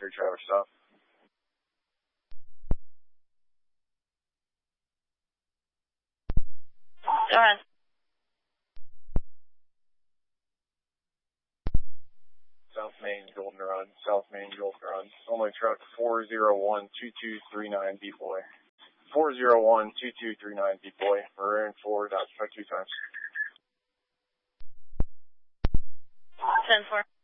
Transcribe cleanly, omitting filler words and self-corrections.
for your driver stop. Go ahead. South Main, Goldenrod, South Main, Goldenrod. Only truck 401-2239 B-Boy. 401-2239 B-Boy. We're in forward, truck 2 times. 10-4.